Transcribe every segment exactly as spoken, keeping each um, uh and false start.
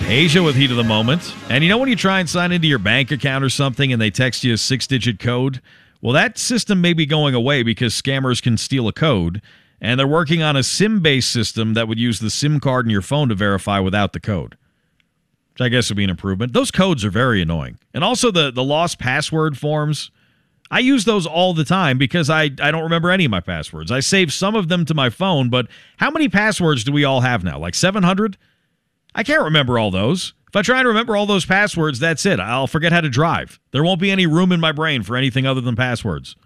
Asia with heat of the moment. And you know when you try and sign into your bank account or something and they text you a six-digit code? Well, that system may be going away because scammers can steal a code, and they're working on a SIM-based system that would use the SIM card in your phone to verify without the code, which I guess would be an improvement. Those codes are very annoying. And also the, the lost password forms. I use those all the time because I, I don't remember any of my passwords. I save some of them to my phone, but how many passwords do we all have now? Like seven hundred? I can't remember all those. If I try to remember all those passwords, that's it. I'll forget how to drive. There won't be any room in my brain for anything other than passwords.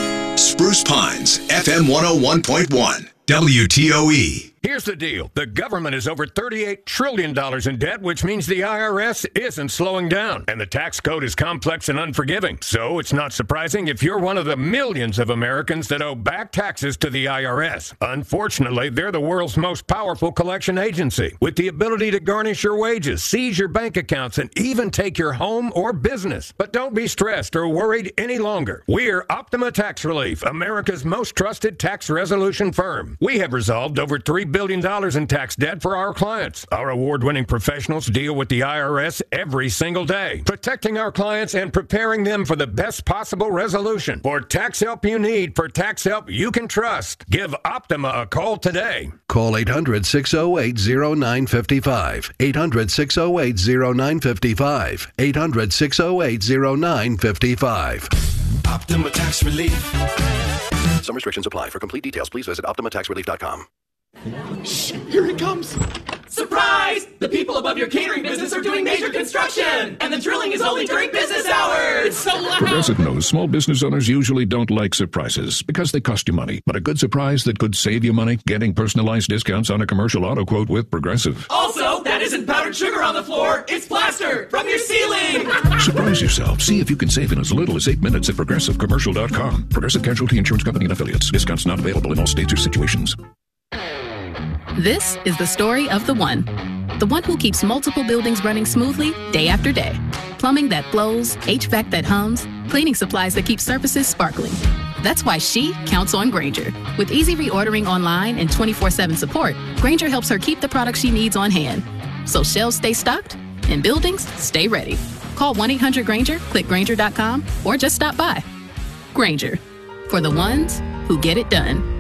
Spruce Pines, F M one oh one point one, W T O E. Here's the deal. The government is over thirty-eight trillion dollars in debt, which means the I R S isn't slowing down. And the tax code is complex and unforgiving. So it's not surprising if you're one of the millions of Americans that owe back taxes to the I R S. Unfortunately, they're the world's most powerful collection agency, with the ability to garnish your wages, seize your bank accounts, and even take your home or business. But don't be stressed or worried any longer. We're Optima Tax Relief, America's most trusted tax resolution firm. We have resolved over three billion dollars in tax debt for our clients. Our award-winning professionals deal with the I R S every single day, protecting our clients and preparing them for the best possible resolution. For tax help you need, for tax help you can trust, give Optima a call today. Call eight hundred, six oh eight, oh nine five five. eight hundred, six oh eight, oh nine five five. eight hundred, six oh eight, oh nine five five. Optima Tax Relief. Some restrictions apply. For complete details, please visit optima tax relief dot com. Shh, here he comes. Surprise! The people above your catering business are doing major construction, and the drilling is only during business hours. It's so loud. Progressive knows small business owners usually don't like surprises because they cost you money. But a good surprise that could save you money, getting personalized discounts on a commercial auto quote with Progressive. Also, that isn't powdered sugar on the floor. It's plaster from your ceiling. Surprise yourself. See if you can save in as little as eight minutes at progressive commercial dot com. Progressive Casualty Insurance Company and Affiliates. Discounts not available in all states or situations. This is the story of the one. The one who keeps multiple buildings running smoothly day after day. Plumbing that flows, H V A C that hums, cleaning supplies that keep surfaces sparkling. That's why she counts on Grainger. With easy reordering online and twenty-four seven support, Grainger helps her keep the products she needs on hand. So shelves stay stocked and buildings stay ready. Call one eight hundred Grainger, click Grainger dot com, or just stop by. Grainger, for the ones who get it done.